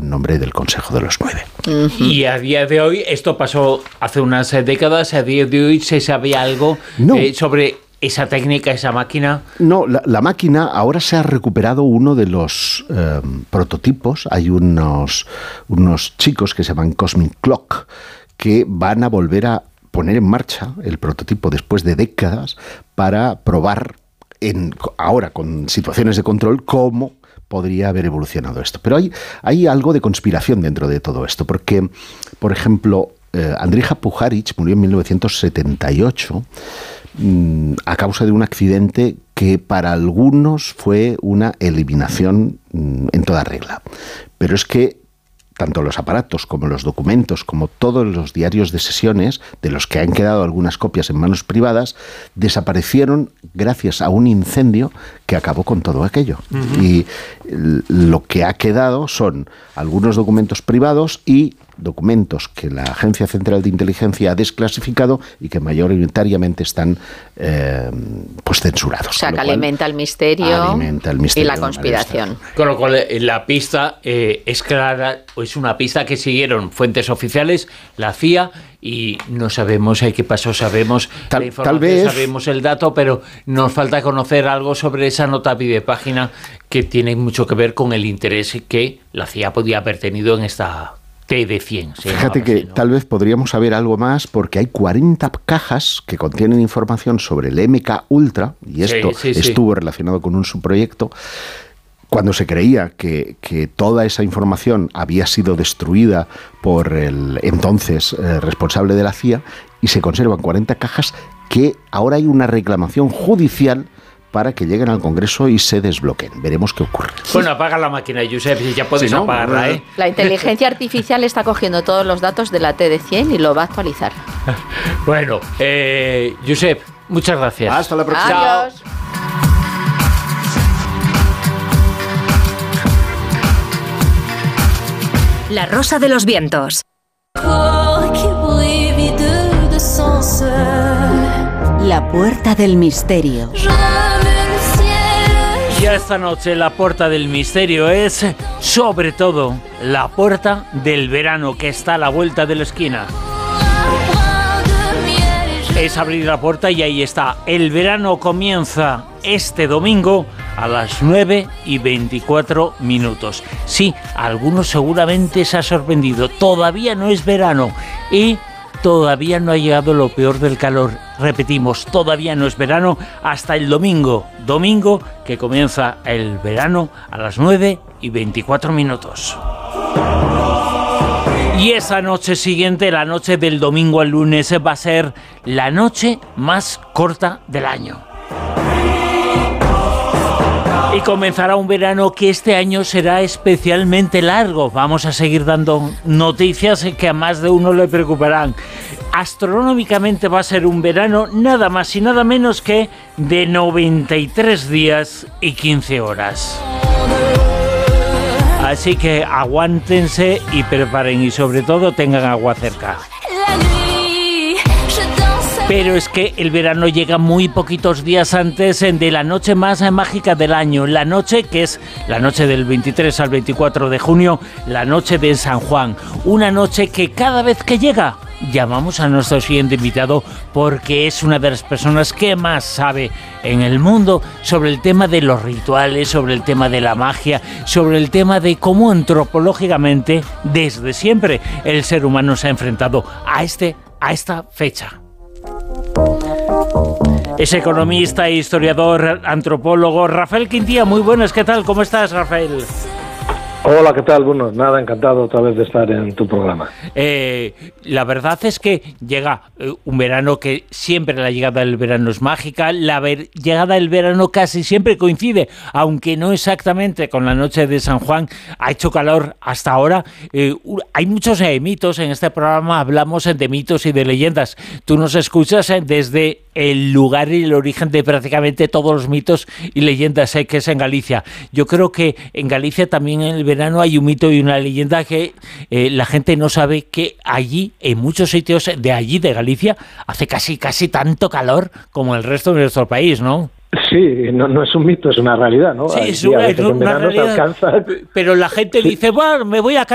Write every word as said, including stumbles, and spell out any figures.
en nombre del Consejo de los Nueve. Uh-huh. Y a día de hoy, esto pasó hace unas décadas, a día de hoy se sabe algo no. eh, sobre esa técnica, esa máquina. No, la, la máquina, ahora se ha recuperado uno de los eh, prototipos. Hay unos, unos chicos que se llaman Cosmic Clock que van a volver a poner en marcha el prototipo después de décadas para probar en, ahora con situaciones de control cómo podría haber evolucionado esto. Pero hay, hay algo de conspiración dentro de todo esto, porque, por ejemplo, eh, Andrija Puharich murió en mil novecientos setenta y ocho mmm, a causa de un accidente que para algunos fue una eliminación mmm, en toda regla. Pero es que tanto los aparatos como los documentos, como todos los diarios de sesiones, de los que han quedado algunas copias en manos privadas, desaparecieron gracias a un incendio que acabó con todo aquello. Uh-huh. Y lo que ha quedado son algunos documentos privados y documentos que la Agencia Central de Inteligencia ha desclasificado y que mayoritariamente están eh, pues censurados. O sea, que alimenta el misterio, alimenta el misterio y la conspiración. Con lo cual, la pista eh, es clara, es una pista que siguieron fuentes oficiales, la C I A, y no sabemos eh, qué pasó, sabemos tal, la información, tal vez, sabemos el dato, pero nos falta conocer algo sobre esa nota de página que tiene mucho que ver con el interés que la C I A podía haber tenido en esta T D cien. Fíjate que así, ¿no? Tal vez podríamos saber algo más porque hay cuarenta cajas que contienen información sobre el M K Ultra, y esto sí, sí, estuvo sí. relacionado con un subproyecto. Cuando se creía que, que toda esa información había sido destruida por el entonces eh, responsable de la C I A, y se conservan cuarenta cajas que ahora hay una reclamación judicial para que lleguen al Congreso y se desbloqueen. Veremos qué ocurre. Bueno, apaga la máquina, Josep, ya puedes sí, ¿no? apagarla, ¿eh? La inteligencia artificial está cogiendo todos los datos de la T D cien y lo va a actualizar. Bueno, eh, Josep, muchas gracias. Hasta la próxima. Adiós. La Rosa de los Vientos. La Puerta del Misterio. Y esta noche la Puerta del Misterio es, sobre todo, la puerta del verano que está a la vuelta de la esquina. Es abrir la puerta y ahí está. El verano comienza este domingo a las nueve y veinticuatro minutos. Sí, a algunos seguramente se ha sorprendido. Todavía no es verano y todavía no ha llegado lo peor del calor. Repetimos, todavía no es verano hasta el domingo. Domingo que comienza el verano a las nueve y veinticuatro minutos. Y esa noche siguiente, la noche del domingo al lunes, va a ser la noche más corta del año. Y comenzará un verano que este año será especialmente largo. Vamos a seguir dando noticias que a más de uno le preocuparán. Astronómicamente va a ser un verano nada más y nada menos que de noventa y tres días y quince horas. Así que aguántense y preparen y sobre todo tengan agua cerca. Pero es que el verano llega muy poquitos días antes de la noche más mágica del año, la noche que es la noche del veintitrés al veinticuatro de junio, la noche de San Juan, una noche que cada vez que llega llamamos a nuestro siguiente invitado porque es una de las personas que más sabe en el mundo sobre el tema de los rituales, sobre el tema de la magia, sobre el tema de cómo antropológicamente desde siempre el ser humano se ha enfrentado a este a esta fecha. Es economista, historiador, antropólogo, Rafael Quintía. Muy buenas, ¿qué tal? ¿Cómo estás, Rafael? Hola, ¿qué tal? Bueno, nada, encantado otra vez de estar en tu programa. Eh, la verdad es que llega eh, un verano que siempre la llegada del verano es mágica, la ver- llegada del verano casi siempre coincide, aunque no exactamente con la noche de San Juan. Ha hecho calor hasta ahora. Eh, hay muchos eh, mitos, en este programa hablamos eh, de mitos y de leyendas. Tú nos escuchas eh, desde el lugar y el origen de prácticamente todos los mitos y leyendas eh, que es en Galicia. Yo creo que en Galicia también en el verano hay un mito y una leyenda que eh, la gente no sabe, que allí, en muchos sitios de allí, de Galicia, hace casi casi tanto calor como el resto de nuestro país, ¿no? Sí, no, no es un mito, es una realidad, ¿no? Sí, Hay es una, días es que en una verano se realidad, alcanza... pero la gente Sí. dice, bueno, me voy a